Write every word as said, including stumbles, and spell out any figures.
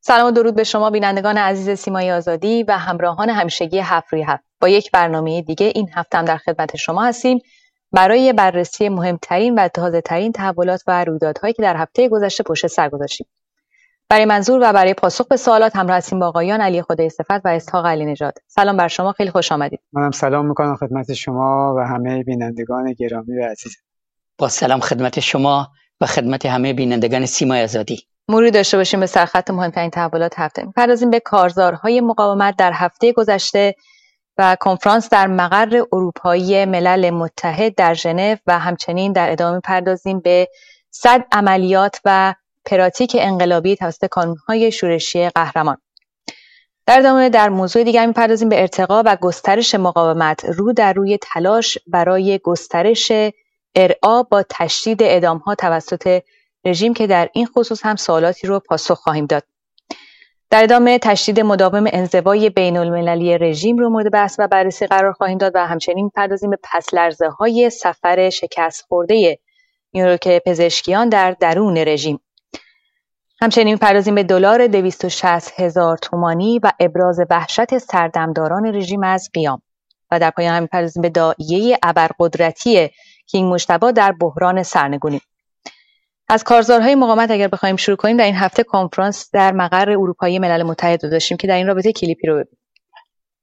سلام و درود به شما بینندگان عزیز سیمای آزادی و همراهان همیشگی هفت روی هفت. با یک برنامه دیگه این هفته هم در خدمت شما هستیم برای بررسی مهمترین و تازه‌ترین تحولات و رویدادهایی که در هفته گذشته پشت سر گذاشتیم. برای منظور و برای پاسخ به سوالات همراه هستیم با آقایان علی خدای صفت و اسحاق علی نژاد. سلام بر شما، خیلی خوش آمدید. منم سلام میکنم خدمت شما و همه بینندگان گرامی و عزیز. با سلام خدمت شما و خدمت همه بینندگان سیمای آزادی. مرور داشته باشیم به سرخط مهمترین تحولات هفته. می‌پردازیم به کارزارهای مقاومت در هفته گذشته و کنفرانس در مقر اروپایی ملل متحد در ژنو و همچنین در ادامه می‌پردازیم به صد عملیات و پراتیک انقلابی توسط کانون‌های شورشی قهرمان. در ادامه در موضوع دیگر می‌پردازیم به ارتقا و گسترش مقاومت رو در روی تلاش برای گسترش ارعا با تشدید اعدام‌ها توسط رژیم که در این خصوص هم سوالاتی رو پاسخ خواهیم داد. در ادامه تشدید مداوم انزوای بین‌المللی رژیم رو مورد بحث و بررسی قرار خواهیم داد و همچنین می‌پردازیم به پس‌لرزه‌های سفر شکست خورده نیروی پزشکیان در درون رژیم. همچنین می‌پردازیم به دلار دویست و شصت هزار تومانی و ابراز وحشت سردمداران رژیم از قیام. و در پایان هم می‌پردازیم به داعیه ابرقدرتی کینگ مجتبی در بحران سرنگونی. از کارزارهای مقاومت اگر بخوایم شروع کنیم، در این هفته کنفرانس در مقر اروپایی ملل متحد رو داشتیم که در این رابطه کلیپی رو ببینیم.